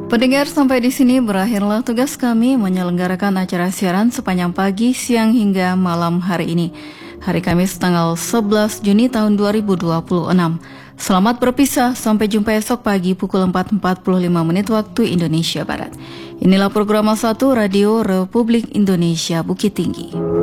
Pendengar, sampai di sini berakhirlah tugas kami menyelenggarakan acara siaran sepanjang pagi, siang hingga malam hari ini. Hari Kamis tanggal 11 Juni tahun 2026. Selamat berpisah, sampai jumpa esok pagi pukul 4.45 waktu Indonesia Barat. Inilah program 1 Radio Republik Indonesia Bukit Tinggi.